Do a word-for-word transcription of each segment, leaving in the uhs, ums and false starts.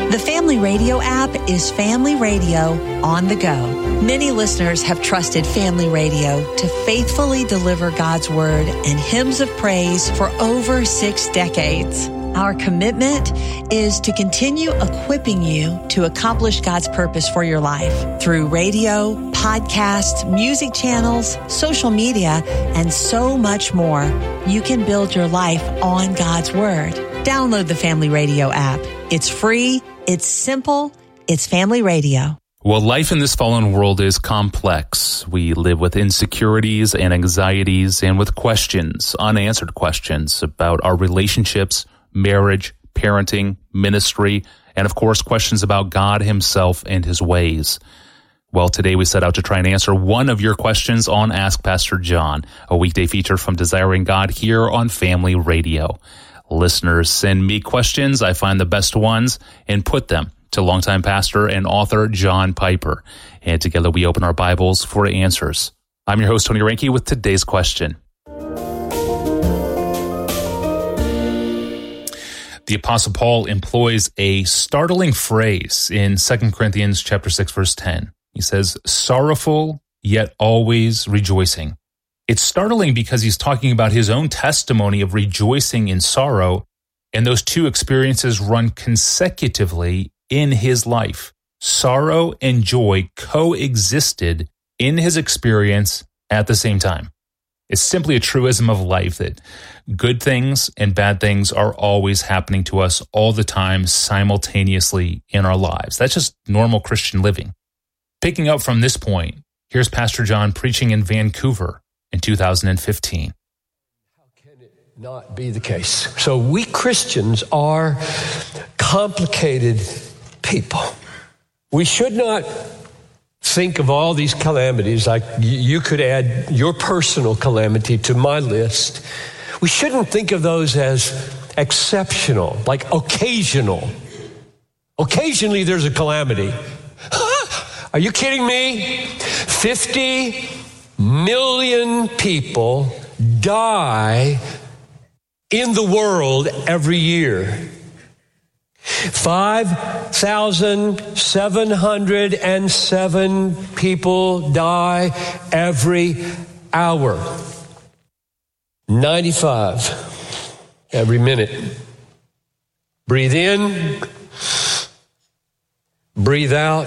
The Family Radio app is Family Radio on the go. Many listeners have trusted Family Radio to faithfully deliver God's Word and hymns of praise for over six decades. Our commitment is to continue equipping you to accomplish God's purpose for your life through radio, podcasts, music channels, social media, and so much more. You can build your life on God's Word. Download the Family Radio app. It's free. It's simple. It's Family Radio. Well, life in this fallen world is complex. We live with insecurities and anxieties and with questions, unanswered questions about our relationships, marriage, parenting, ministry, and of course, questions about God himself and his ways. Well, today we set out to try and answer one of your questions on Ask Pastor John, a weekday feature from Desiring God here on Family Radio. Listeners send me questions. I find the best ones and put them to longtime pastor and author John Piper. And together we open our Bibles for answers. I'm your host, Tony Reinke, with today's question. The Apostle Paul employs a startling phrase in Second Corinthians chapter six, verse ten. He says, sorrowful, yet always rejoicing. It's startling because he's talking about his own testimony of rejoicing in sorrow, and those two experiences run consecutively in his life. Sorrow and joy coexisted in his experience at the same time. It's simply a truism of life that good things and bad things are always happening to us all the time, simultaneously in our lives. That's just normal Christian living. Picking up from this point, here's Pastor John preaching in Vancouver in two thousand fifteen. How can it not be the case? So we Christians are complicated people. We should not think of all these calamities like you could add your personal calamity to my list. We shouldn't think of those as exceptional, like occasional. Occasionally there's a calamity. Are you kidding me? fifty million people die in the world every year. five thousand seven hundred seven people die every hour. ninety-five every minute. Breathe in, breathe out.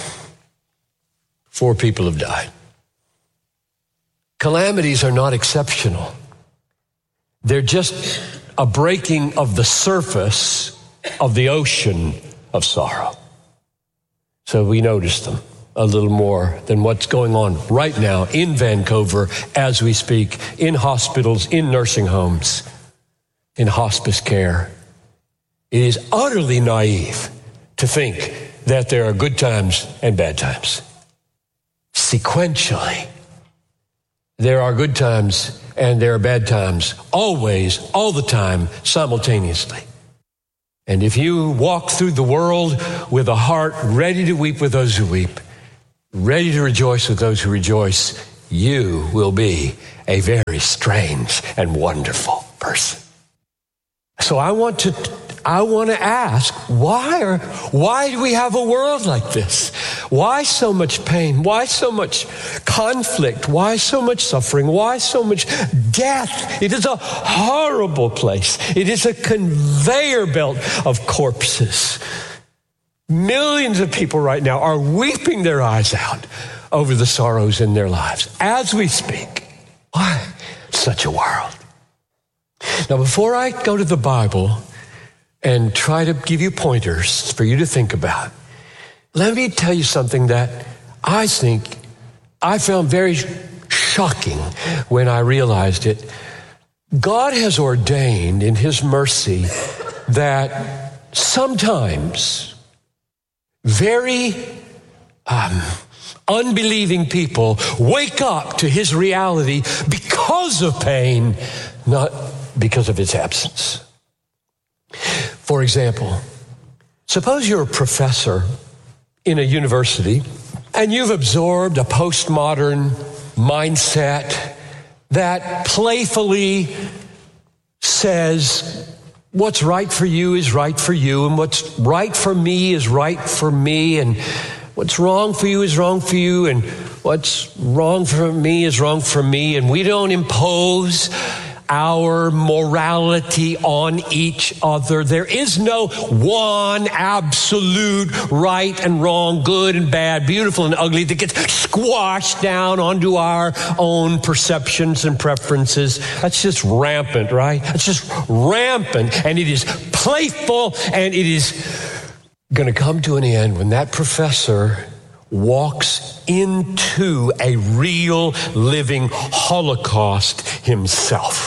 Four people have died. Calamities are not exceptional. They're just a breaking of the surface of the ocean of sorrow. So we notice them a little more than what's going on right now in Vancouver as we speak, in hospitals, in nursing homes, in hospice care. It is utterly naive to think that there are good times and bad times. Sequentially, there are good times and there are bad times, always, all the time, simultaneously. And if you walk through the world with a heart ready to weep with those who weep, ready to rejoice with those who rejoice, you will be a very strange and wonderful person. So I want to, I want to ask, why are, why do we have a world like this? Why so much pain? Why so much conflict? Why so much suffering? Why so much death? It is a horrible place. It is a conveyor belt of corpses. Millions of people right now are weeping their eyes out over the sorrows in their lives as we speak. Why such a world? Now, before I go to the Bible and try to give you pointers for you to think about, let me tell you something that I think I found very shocking when I realized it. God has ordained in his mercy that sometimes very um, unbelieving people wake up to his reality because of pain, not because of its absence. For example, suppose you're a professor in a university and you've absorbed a postmodern mindset that playfully says what's right for you is right for you, and what's right for me is right for me, and what's wrong for you is wrong for you, and what's wrong for me is wrong for me, and we don't impose our morality on each other. There is no one absolute right and wrong, good and bad, beautiful and ugly that gets squashed down onto our own perceptions and preferences. That's just rampant, right? That's just rampant, and it is playful, and it is going to come to an end when that professor walks into a real living Holocaust himself.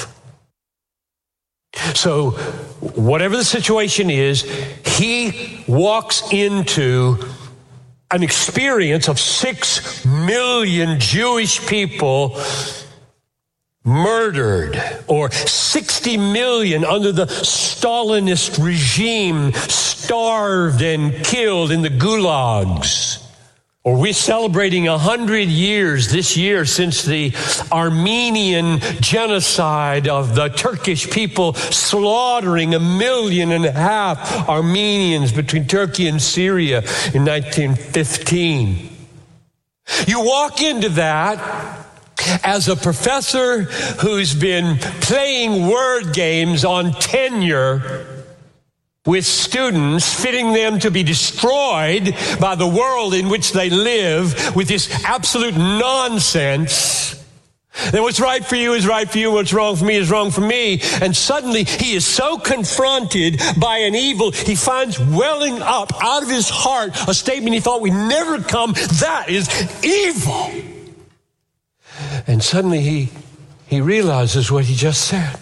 So whatever the situation is, he walks into an experience of six million Jewish people murdered, or sixty million under the Stalinist regime starved and killed in the gulags. Or we're celebrating a hundred years this year since the Armenian genocide of the Turkish people slaughtering a million and a half Armenians between Turkey and Syria in nineteen fifteen. You walk into that as a professor who's been playing word games on tenure with students, fitting them to be destroyed by the world in which they live with this absolute nonsense. That what's right for you is right for you, what's wrong for me is wrong for me. And suddenly he is so confronted by an evil, he finds welling up out of his heart a statement he thought would never come. That is evil. And suddenly he, he realizes what he just said.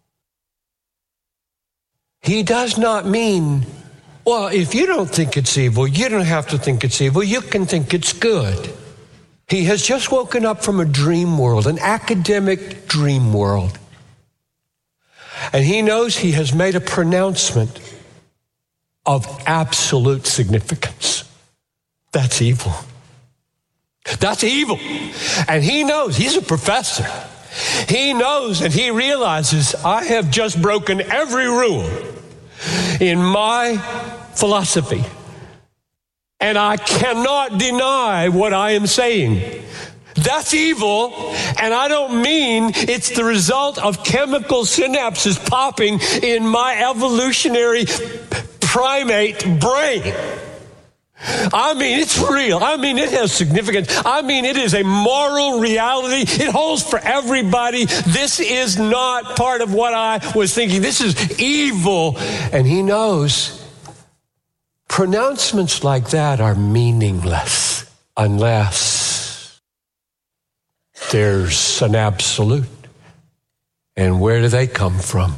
He does not mean, well, if you don't think it's evil, you don't have to think it's evil. You can think it's good. He has just woken up from a dream world, an academic dream world. And he knows he has made a pronouncement of absolute significance. That's evil. That's evil. And he knows, he's a professor. He knows and he realizes, I have just broken every rule in my philosophy. And I cannot deny what I am saying. That's evil, and I don't mean it's the result of chemical synapses popping in my evolutionary primate brain. I mean, it's real. I mean, it has significance. I mean, it is a moral reality. It holds for everybody. This is not part of what I was thinking. This is evil. And he knows pronouncements like that are meaningless unless there's an absolute. And where do they come from?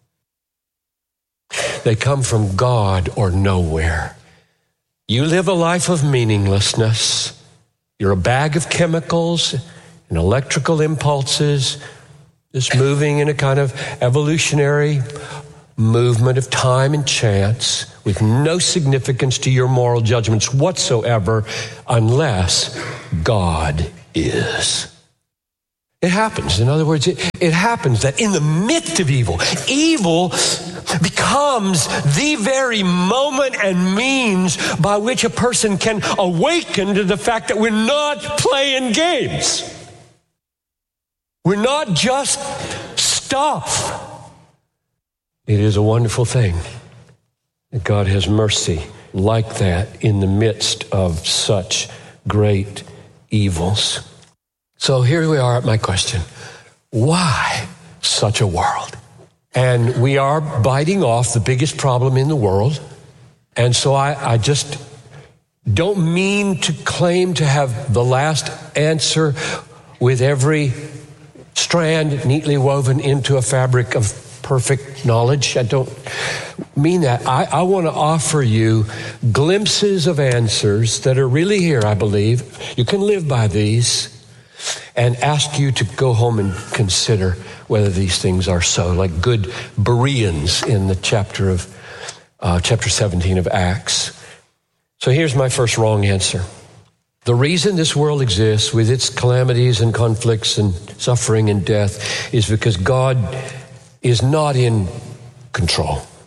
They come from God or nowhere. You live a life of meaninglessness. You're a bag of chemicals and electrical impulses, just moving in a kind of evolutionary movement of time and chance with no significance to your moral judgments whatsoever unless God is. It happens. In other words, it, it happens that in the midst of evil, evil becomes the very moment and means by which a person can awaken to the fact that we're not playing games. We're not just stuff. It is a wonderful thing that God has mercy like that in the midst of such great evils. So here we are at my question. Why such a world? And we are biting off the biggest problem in the world. And so I, I just don't mean to claim to have the last answer with every strand neatly woven into a fabric of perfect knowledge. I don't mean that. I, I want to offer you glimpses of answers that are really here, I believe. You can live by these. And ask you to go home and consider whether these things are so, like good Bereans in the chapter of uh, chapter seventeen of Acts. So here's my first wrong answer. The reason this world exists with its calamities and conflicts and suffering and death is because God is not in control.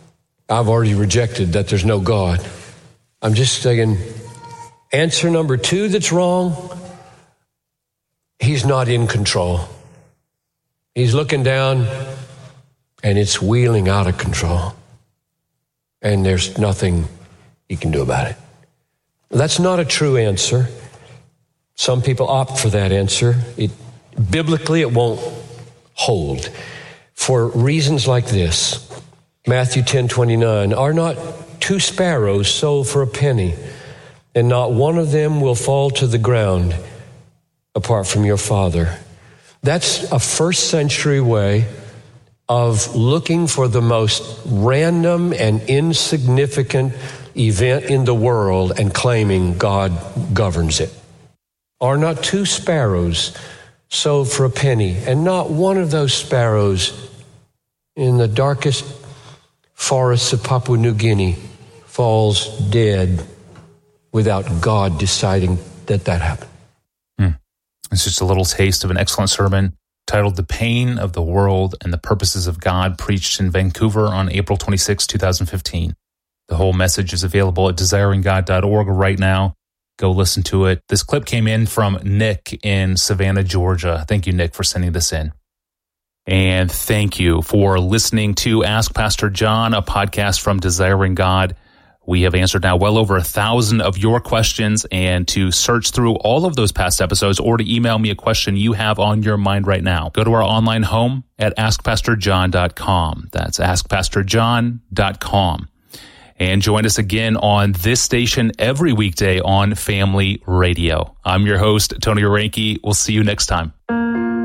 I've already rejected that there's no God. I'm just saying, answer number two that's wrong, he's not in control. He's looking down, and it's wheeling out of control. And there's nothing he can do about it. That's not a true answer. Some people opt for that answer. It, biblically, it won't hold. For reasons like this, Matthew ten twenty-nine, are not two sparrows sold for a penny, and not one of them will fall to the ground apart from your Father. That's a first century way of looking for the most random and insignificant event in the world and claiming God governs it. Are not two sparrows sold for a penny, and not one of those sparrows in the darkest forests of Papua New Guinea falls dead without God deciding that that happened. Hmm. It's just a little taste of an excellent sermon titled The Pain of the World and the Purposes of God, preached in Vancouver on April twenty-sixth, twenty fifteen. The whole message is available at desiring god dot org right now. Go listen to it. This clip came in from Nick in Savannah, Georgia. Thank you, Nick, for sending this in. And thank you for listening to Ask Pastor John, a podcast from Desiring God. We have answered now well over a thousand of your questions, and to search through all of those past episodes or to email me a question you have on your mind right now, go to our online home at ask pastor john dot com. That's ask pastor john dot com. And join us again on this station every weekday on Family Radio. I'm your host, Tony Orenke. We'll see you next time.